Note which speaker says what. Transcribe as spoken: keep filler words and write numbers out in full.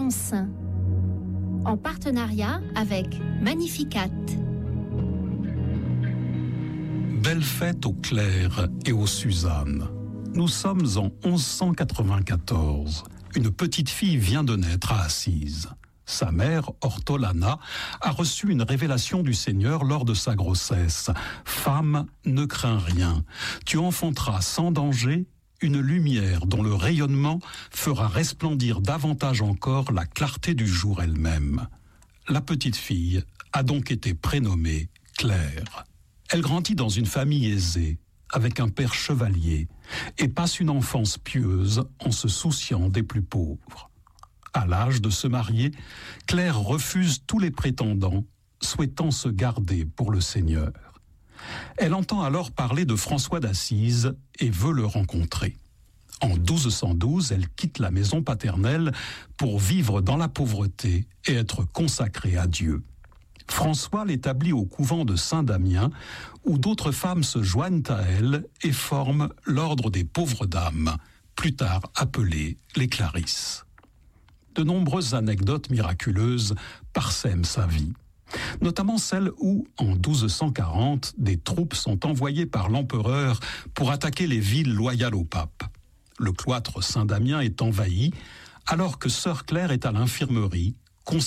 Speaker 1: France, en partenariat avec Magnificat.
Speaker 2: Belle fête aux Claire et aux Suzanne. Nous sommes en onze cent quatre-vingt-quatorze. Une petite fille vient de naître à Assise. Sa mère, Ortolana, a reçu une révélation du Seigneur lors de sa grossesse. « Femme, ne crains rien. Tu enfanteras sans danger une lumière dont le rayonnement fera resplendir davantage encore la clarté du jour elle-même. » La petite fille a donc été prénommée Claire. Elle grandit dans une famille aisée, avec un père chevalier, et passe une enfance pieuse en se souciant des plus pauvres. À l'âge de se marier, Claire refuse tous les prétendants, souhaitant se garder pour le Seigneur. Elle entend alors parler de François d'Assise et veut le rencontrer. En douze cent douze, elle quitte la maison paternelle pour vivre dans la pauvreté et être consacrée à Dieu. François l'établit au couvent de Saint-Damien, où d'autres femmes se joignent à elle et forment l'ordre des pauvres dames, plus tard appelées les Clarisses. De nombreuses anecdotes miraculeuses parsèment sa vie, notamment celle où, en douze cent quarante, des troupes sont envoyées par l'empereur pour attaquer les villes loyales au pape. Le cloître Saint-Damien est envahi, alors que sœur Claire est à l'infirmerie